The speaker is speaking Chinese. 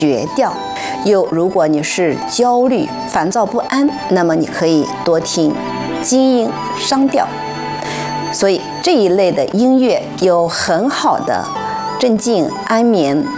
绝调。如果你是焦虑、烦躁不安，那么你可以多听金音商调。所以这一类的音乐有很好的镇静、安眠、